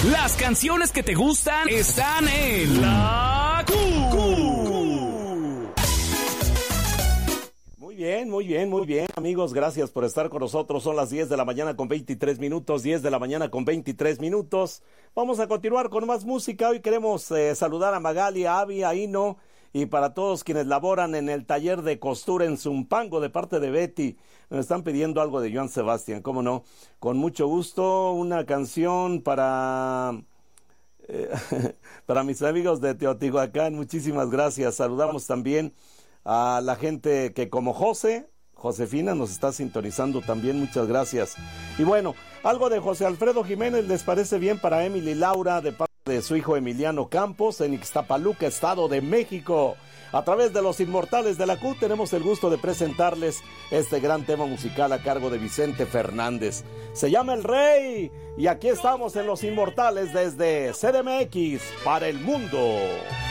Las canciones que te gustan están en La Q. Muy bien, amigos, gracias por estar con nosotros. Son las 10 de la mañana con 23 minutos, 10 de la mañana con 23 minutos. Vamos a continuar con más música. Hoy queremos saludar a Magali, a Avi, a Ino, y para todos quienes laboran en el taller de costura en Zumpango, de parte de Betty. Nos están pidiendo algo de Joan Sebastián, ¿cómo no? Con mucho gusto, una canción para mis amigos de Teotihuacán. Muchísimas gracias. Saludamos también a la gente que como Josefina nos está sintonizando también, muchas gracias. Y bueno, algo de José Alfredo Jiménez, ¿les parece bien para Emily Laura, de parte de su hijo Emiliano Campos, en Ixtapaluca, Estado de México? A través de los Inmortales de la Q tenemos el gusto de presentarles este gran tema musical a cargo de Vicente Fernández. Se llama El Rey, y aquí estamos en los Inmortales desde CDMX para el mundo.